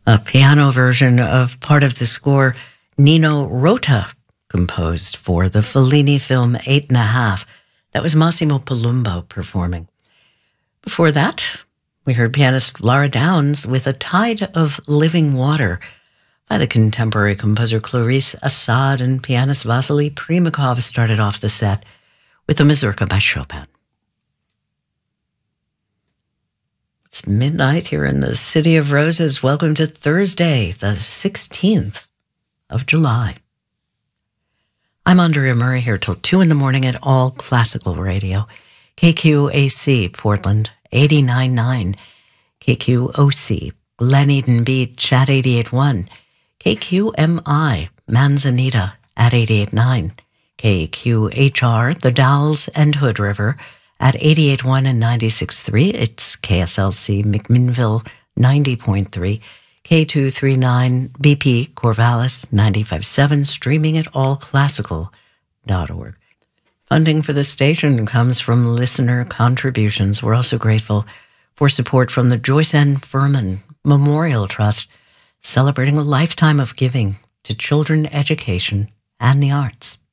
A piano version of part of the score Nino Rota composed for the Fellini film 8½. That was Massimo Palumbo performing. Before that, we heard pianist Lara Downs with A Tide of Living Water by the contemporary composer Clarice Assad, and pianist Vasily Primakov started off the set with the Mazurka by Chopin. It's midnight here in the City of Roses. Welcome to Thursday, the 16th of July. I'm Andrea Murray here till 2 in the morning at All Classical Radio. KQAC, Portland, 89.9. KQOC, Glen Eden Beach at 88.1. KQMI, Manzanita at 88.9. KQHR, The Dalles and Hood River at 88.1 and 96.3. It's KSLC McMinnville 90.3. K239 BP Corvallis 95.7, streaming at allclassical.org. Funding for the station comes from listener contributions. We're also grateful for support from the Joyce N. Furman Memorial Trust, celebrating a lifetime of giving to children, education, and the arts.